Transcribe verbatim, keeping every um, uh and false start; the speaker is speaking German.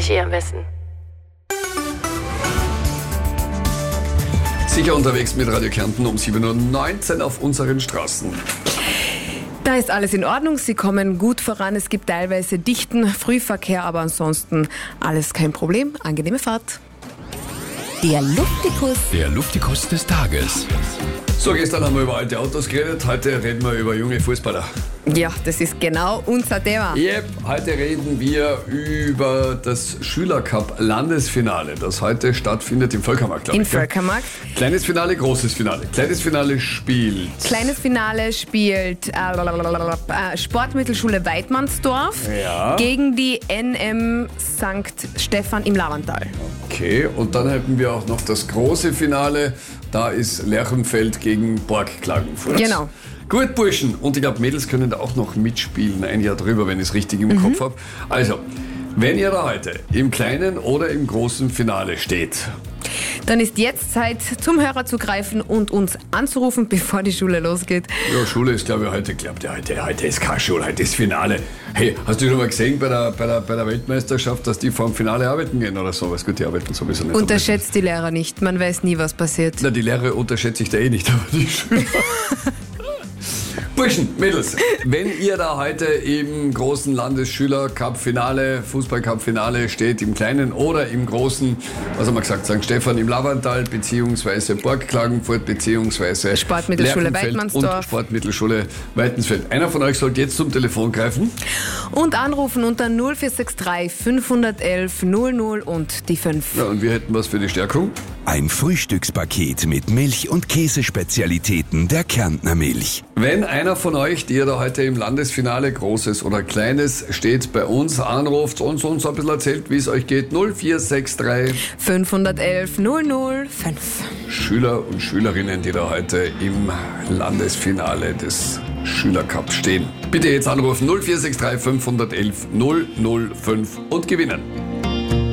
nicht eher wissen. Sicher unterwegs mit Radio Kärnten um sieben Uhr neunzehn auf unseren Straßen. Da ist alles in Ordnung, Sie kommen gut voran, es gibt teilweise dichten Frühverkehr, aber ansonsten alles kein Problem. Angenehme Fahrt. Der Luftikus. Der Luftikus des Tages. So, gestern haben wir über alte Autos geredet, heute reden wir über junge Fußballer. Ja, das ist genau unser Thema. Yep, heute reden wir über das Schülercup-Landesfinale, das heute stattfindet im Völkermarkt, glaube In ich. gell? Völkermarkt. Kleines Finale, großes Finale. Kleines Finale spielt... Kleines Finale spielt äh, Sportmittelschule Weidmannsdorf Ja. gegen die N M Sankt Stephan im Lavantal. Okay, und dann hätten wir auch noch das große Finale. Da ist Lerchenfeld gegen Borg Klagenfurt. Genau. Gut, Burschen. Und ich glaube, Mädels können da auch noch mitspielen. Ein Jahr drüber, wenn ich es richtig im Kopf habe. Also, wenn ihr da heute im kleinen oder im großen Finale steht, Dann ist jetzt Zeit, zum Hörer zu greifen und uns anzurufen, bevor die Schule losgeht. ja, Schule ist, glaube ich, heute, glaubt ihr, heute, heute ist keine Schule, heute ist Finale. Hey, hast du schon mal gesehen bei der, bei der, bei der Weltmeisterschaft, dass die vor dem Finale arbeiten gehen oder sowas? Gut, die arbeiten sowieso nicht. Unterschätzt die Lehrer nicht, man weiß nie, was passiert. Na, die Lehrer unterschätze ich da eh nicht, aber die Schüler. Burschen, Mädels, wenn ihr da heute im großen Landesschüler-Cup-Finale, Fußball-Cup-Finale steht, im kleinen oder im großen, was haben wir gesagt, Sankt Stephan im Lavantal, beziehungsweise Borg Klagenfurt, beziehungsweise Sportmittelschule Lerchenfeld Weidmannsdorf. und Sportmittelschule Weidensfeld. Einer von euch sollte jetzt zum Telefon greifen. Und anrufen unter null vier sechs drei fünf eins eins null null und die fünf. Ja, und wir hätten was für die Stärkung. Ein Frühstückspaket mit Milch- und Käsespezialitäten der Kärntner Milch. Wenn einer von euch, die ihr da heute im Landesfinale, großes oder kleines, steht, bei uns anruft und uns ein bisschen erzählt, wie es euch geht, null vier sechs drei fünf eins eins null null fünf. Schüler und Schülerinnen, die da heute im Landesfinale des Schülercups stehen. Bitte jetzt anrufen null vier sechs drei fünf eins eins null null fünf und gewinnen.